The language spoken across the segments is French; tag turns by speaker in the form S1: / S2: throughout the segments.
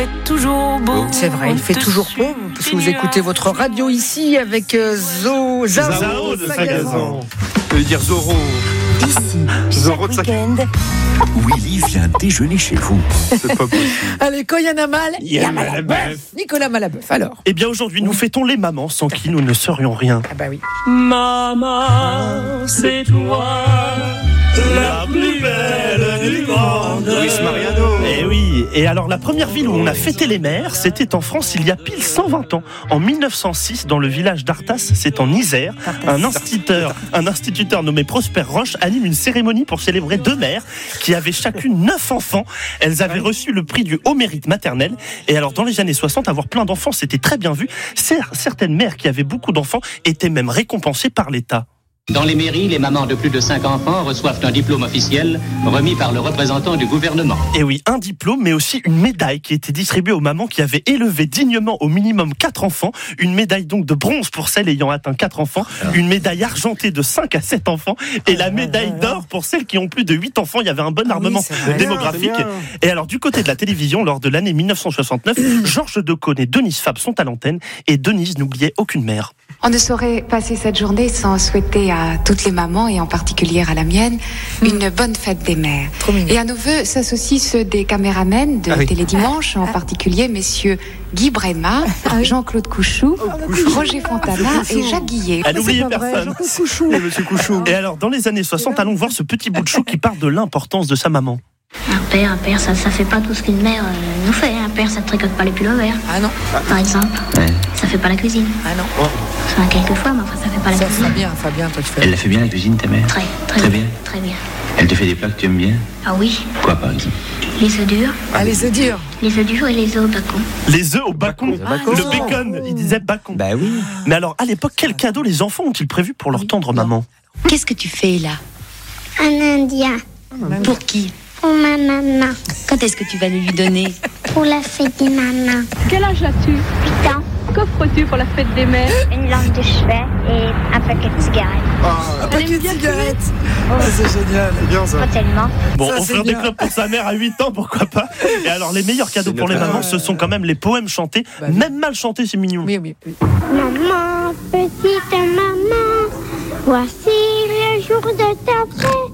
S1: Toujours beau.
S2: C'est vrai, il fait toujours beau. Si vous écoutez votre radio ici avec Zao
S3: de Sagazan. Je veux dire Zorro.
S4: Ici,
S3: Zorro de
S4: chaque
S3: Sagazan.
S4: week-end,
S5: Willy vient déjeuner chez vous.
S3: C'est pas possible.
S2: Allez, quand il y en a mal, il y a Malabœuf. Nicolas Malabœuf, alors.
S6: Eh bien aujourd'hui nous fêtons les mamans sans qui nous ne serions rien.
S2: Ah bah oui.
S1: Maman, c'est toi, la plus belle du monde.
S3: Luis Mariano.
S6: Eh oui, et alors la première ville où on a fêté les mères, c'était en France il y a pile 120 ans. En 1906, dans le village d'Artas, c'est en Isère, un instituteur nommé Prosper Roche anime une cérémonie pour célébrer deux mères qui avaient chacune 9 enfants. Elles avaient reçu le prix du haut mérite maternel. Et alors dans les années 60, avoir plein d'enfants, c'était très bien vu. Certaines mères qui avaient beaucoup d'enfants étaient même récompensées par l'État.
S7: Dans les mairies, les mamans de plus de 5 enfants reçoivent un diplôme officiel remis par le représentant du gouvernement.
S6: Et oui, un diplôme, mais aussi une médaille qui était distribuée aux mamans qui avaient élevé dignement au minimum 4 enfants. Une médaille donc de bronze pour celles ayant atteint 4 enfants. Une médaille argentée de 5 à 7 enfants. Et la médaille d'or pour celles qui ont plus de 8 enfants. Il y avait un bon armement démographique. Et alors, du côté de la télévision, lors de l'année 1969, Georges Decaune et Denise Fabre sont à l'antenne. Et Denise n'oubliait aucune mère.
S8: On ne saurait passer cette journée sans souhaiter à toutes les mamans, et en particulier à la mienne, une bonne fête des mères. Et à nos vœux s'associent ceux des caméramens de Télédimanche, en particulier messieurs Guy Brema, Jean-Claude Couchou, Roger Fontana et Jacques Guillet.
S6: Elle n'oubliait personne.
S3: Et Monsieur Couchou.
S6: Et alors, dans les années 60, allons voir ce petit bout de chou qui parle de l'importance de sa maman.
S9: Un père, ça fait pas tout ce qu'une mère nous fait. Un père, ça tricote pas les pullovers.
S2: Ah non.
S9: Par exemple. Ça fait pas la cuisine.
S2: Ah non.
S9: Enfin, quelquefois, mais enfin, ça fait pas la
S2: Ça
S9: cuisine.
S2: Fabien, toi tu fais.
S5: Elle la fait bien la cuisine, ta mère?
S9: Très bien. Très bien.
S5: Elle te fait des plats que tu aimes bien?
S9: Ah oui,
S5: Quoi par exemple?
S9: les œufs durs.
S2: Ah, les œufs durs.
S9: Les œufs durs et les œufs au bacon.
S6: Les œufs au bacon. Le bacon, il disait bacon.
S5: Bah oui.
S6: Mais alors, à l'époque, quel cadeau les enfants ont-ils prévu pour leur tendre maman?
S8: Qu'est-ce que tu fais là?
S9: Un indien.
S8: Pour qui?
S9: Pour ma maman.
S8: Quand est-ce que tu vas nous lui donner?
S9: Pour la fête des mamans.
S10: Quel âge as-tu?
S9: 8 ans.
S10: Qu'offres-tu pour la fête des mères?
S9: Une lampe de chevet et un paquet de cigarettes.
S2: Un paquet de cigarettes. C'est génial.
S3: C'est bien ça.
S9: Pas tellement.
S6: Bon,
S2: Ça,
S6: offrir
S2: c'est
S6: des
S2: bien.
S6: clopes pour sa mère à 8 ans, pourquoi pas? Et alors, les meilleurs cadeaux pour les mamans, ce sont quand même les poèmes chantés.
S2: Bah oui.
S6: Même mal chantés, c'est mignon.
S2: Oui.
S9: Maman, petite maman, voici le jour de ta fête.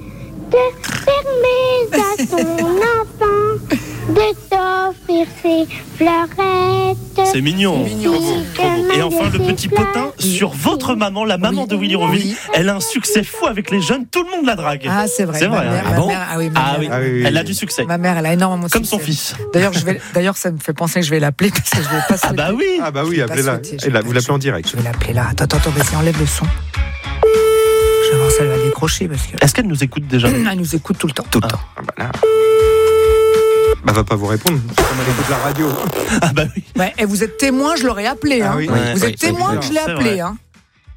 S9: Permets à ton enfant de t'offrir ses fleurettes.
S6: C'est mignon. Et enfin, le petit potin sur votre maman, la maman de Willy Rovelli.
S2: Oui.
S6: Elle a un succès fou avec les jeunes, tout le monde la drague.
S2: Ah, c'est vrai.
S6: C'est vrai.
S2: Ma mère,
S6: Ah
S2: ma
S6: bon?
S2: mère, ah oui,
S6: Ah oui, elle a du succès.
S2: Ma mère, elle a énormément de
S6: Comme
S2: succès.
S6: son fils.
S2: D'ailleurs, ça me fait penser que je vais l'appeler parce que je vais pas
S6: Ah bah oui.
S3: Ah bah oui,
S2: Je vais pas
S3: appelez-la.
S2: sauter, je
S3: Et
S2: vais
S3: là,
S2: pas
S3: vous l'appelez en direct.
S2: Je vais l'appeler là. Attends, vas-y, enlève le son. Je vais voir si elle va décrocher parce que.
S6: Est-ce qu'elle nous écoute déjà?
S2: Elle nous écoute tout le temps.
S6: Tout le temps.
S3: Ah bah là. Bah va pas vous répondre. Comme elle écoute la radio.
S6: Ah bah oui.
S2: Ouais, et vous êtes témoin, je l'aurais appelé. Hein.
S3: Ah oui.
S2: Vous
S6: Ouais,
S2: êtes témoin
S6: c'est
S2: que je l'ai
S6: c'est
S2: appelé.
S6: vrai.
S2: Hein.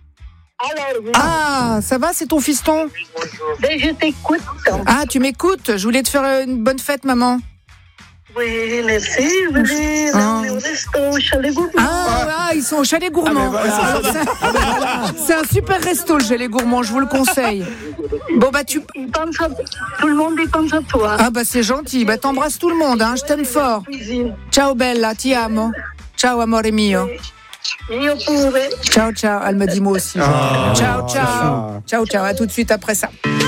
S2: Ah, ça va, c'est ton fiston?
S10: Je t'écoute.
S2: Ah, tu m'écoutes? Je voulais te faire une bonne fête, maman.
S10: Oui, merci. Venez, on est au resto, au chalet gourmand.
S2: Ah, ils sont au Chalet Gourmand. Alors, c'est un super resto, le Chalet Gourmand, je vous le conseille. Bon, bah,
S10: Tout le monde y pense à toi.
S2: Ah, bah, c'est gentil. Bah, t'embrasses tout le monde, hein. Je t'aime fort. Ciao, bella, ti amo. Ciao, amore mio.
S10: Io pure.
S2: Ciao, ciao. Elle me dit moi aussi. Ciao, ciao. Ciao, ciao. À tout de suite après ça.